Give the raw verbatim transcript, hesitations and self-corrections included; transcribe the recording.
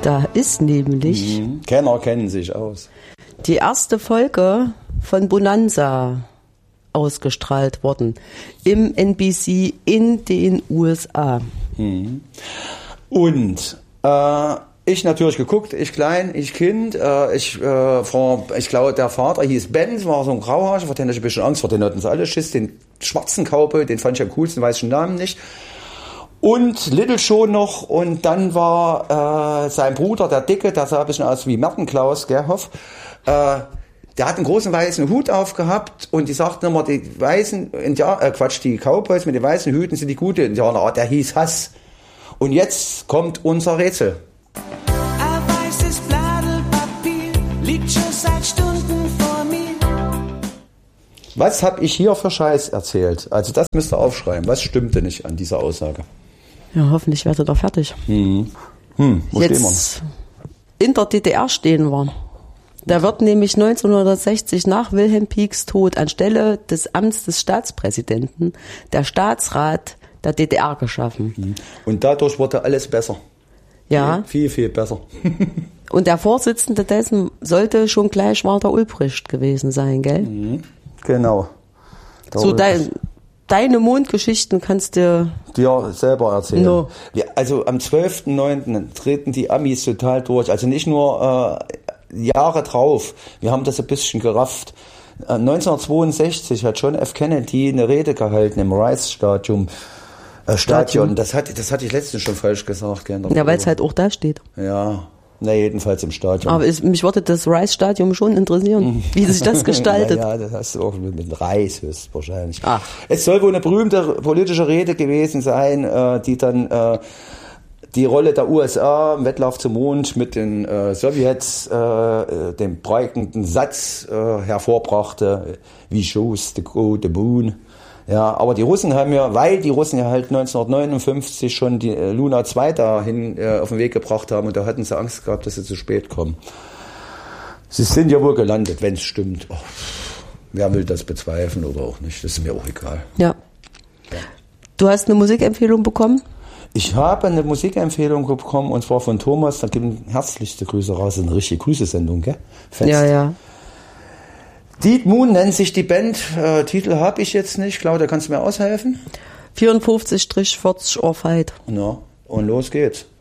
Da ist nämlich Mhm. Kenner kennen sich aus. die erste Folge von Bonanza ausgestrahlt worden im N B C in den U S A. Mhm. Und äh, ich natürlich geguckt, ich klein, ich Kind, äh, ich äh, vor, ich glaube der Vater hieß Ben, war so ein Grauhasche, vor dem hatte ich ein bisschen Angst, vor den hatten sie alle Schiss, den schwarzen Cowboy, den fand ich am coolsten, weiß ich den Namen nicht. Und Little Show noch, und dann war äh, sein Bruder, der Dicke, der sah ein bisschen aus wie Mertenklaus, gell, Hoff, äh, der hat einen großen weißen Hut aufgehabt und die sagten immer, die weißen Indianer, äh, Quatsch, die Cowboys mit den weißen Hüten sind die gute Indianer, der hieß Hass. Und jetzt kommt unser Rätsel. Ein weißes Blatt Papier liegt schon seit Stunden vor mir. Was habe ich hier für Scheiß erzählt? Also das müsst ihr aufschreiben. Was stimmte nicht an dieser Aussage? Ja, hoffentlich werdet ihr fertig. Hm. Hm, wo stehen wir? Jetzt in der D D R stehen wir. Da wird nämlich neunzehnhundertsechzig nach Wilhelm Pieks Tod anstelle des Amts des Staatspräsidenten der Staatsrat der D D R geschaffen. Und dadurch wurde alles besser. Ja. Viel, viel besser. Und der Vorsitzende dessen sollte schon gleich Walter Ulbricht gewesen sein, gell? Mhm. Genau. Da So dein, deine Mondgeschichten kannst du dir selber erzählen. No. Ja, also am zwölften neunten treten die Amis total durch. Also nicht nur äh, Jahre drauf. Wir haben das ein bisschen gerafft. Äh, neunzehnhundertzweiundsechzig hat John F. Kennedy eine Rede gehalten im Rice-Stadium. Äh, Stadion. Das hatte, das hatte ich letztens schon falsch gesagt. Gell, ja, weil es halt auch da steht. Ja, na jedenfalls im Stadion. Aber es, mich würde das Rice-Stadium schon interessieren, wie sich das gestaltet. Ja, das hast du auch mit, mit Reis höchstwahrscheinlich. Ach. Es soll wohl eine berühmte politische Rede gewesen sein, äh, die dann äh, die Rolle der U S A im Wettlauf zum Mond mit den äh, Sowjets, äh, dem prägenden Satz äh, hervorbrachte, we chose to go the moon. Ja, aber die Russen haben ja, weil die Russen ja halt neunzehnhundertneunundfünfzig schon die äh, Luna zwei dahin äh, auf den Weg gebracht haben, und da hatten sie Angst gehabt, dass sie zu spät kommen. Sie sind ja wohl gelandet, wenn es stimmt. Oh, wer will das bezweifeln oder auch nicht, das ist mir auch egal. Ja. Du hast eine Musikempfehlung bekommen? Ich habe eine Musikempfehlung bekommen, und zwar von Thomas, da geben herzlichste Grüße raus, das ist eine richtige Grüßesendung, gell? Fest. Ja, ja. Dead Moon nennt sich die Band, äh, Titel habe ich jetzt nicht, Claudia, kannst du mir aushelfen? vierundfünfzig vierzig Ohr Fight. Ja, und los geht's.